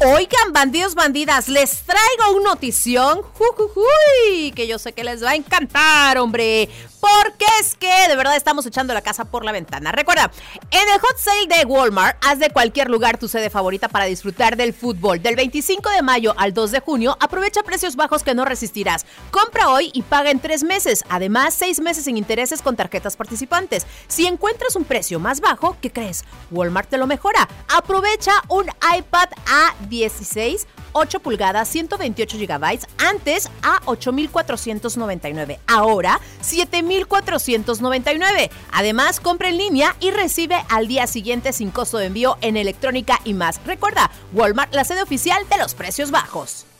Oigan, bandidos, bandidas, les traigo una notición, que yo sé que les va a encantar, hombre, porque es que de verdad estamos echando la casa por la ventana. Recuerda, en el Hot Sale de Walmart, haz de cualquier lugar tu sede favorita para disfrutar del fútbol. Del 25 de mayo al 2 de junio, aprovecha precios bajos que no resistirás. Compra hoy y paga en 3 meses. Además, 6 meses sin intereses con tarjetas participantes. Si encuentras un precio más bajo, ¿qué crees? Walmart te lo mejora. Aprovecha un iPad A16, 8 pulgadas, 128 GB, antes a $8,499, ahora $7,499. Además, compra en línea y recibe al día siguiente sin costo de envío en electrónica y más. Recuerda, Walmart, la sede oficial de los precios bajos.